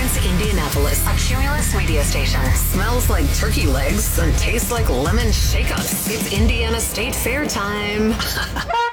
represents Indianapolis, a Cumulus media station. Smells like turkey legs and tastes like lemon shake-ups. It's Indiana State Fair time.